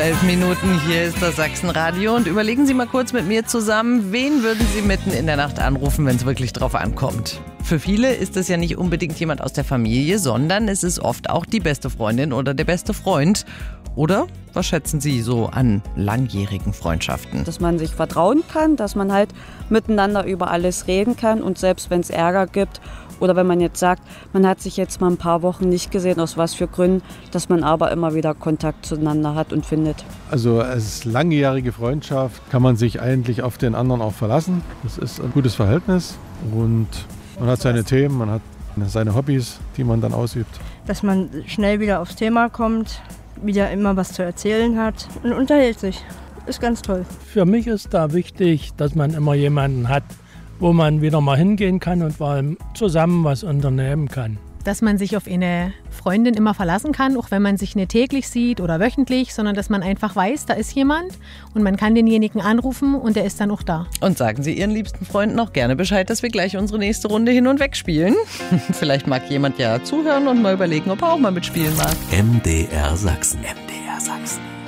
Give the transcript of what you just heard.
11 Minuten, hier ist das Sachsenradio und überlegen Sie mal kurz mit mir zusammen, wen würden Sie mitten in der Nacht anrufen, wenn es wirklich drauf ankommt? Für viele ist es ja nicht unbedingt jemand aus der Familie, sondern es ist oft auch die beste Freundin oder der beste Freund. Oder was schätzen Sie so an langjährigen Freundschaften? Dass man sich vertrauen kann, dass man halt miteinander über alles reden kann und selbst wenn es Ärger gibt oder wenn man jetzt sagt, man hat sich jetzt mal ein paar Wochen nicht gesehen, aus was für Gründen, dass man aber immer wieder Kontakt zueinander hat und findet. Also als langjährige Freundschaft kann man sich eigentlich auf den anderen auch verlassen. Das ist ein gutes Verhältnis und man hat seine Themen, man hat seine Hobbys, die man dann ausübt. Dass man schnell wieder aufs Thema kommt, wieder immer was zu erzählen hat und unterhält sich. Ist ganz toll. Für mich ist da wichtig, dass man immer jemanden hat, wo man wieder mal hingehen kann und zusammen was unternehmen kann. Dass man sich auf eine Freundin immer verlassen kann, auch wenn man sich nicht täglich sieht oder wöchentlich, sondern dass man einfach weiß, da ist jemand und man kann denjenigen anrufen und der ist dann auch da. Und sagen Sie Ihren liebsten Freunden auch gerne Bescheid, dass wir gleich unsere nächste Runde hin und weg spielen. Vielleicht mag jemand ja zuhören und mal überlegen, ob er auch mal mitspielen mag. MDR Sachsen. MDR Sachsen.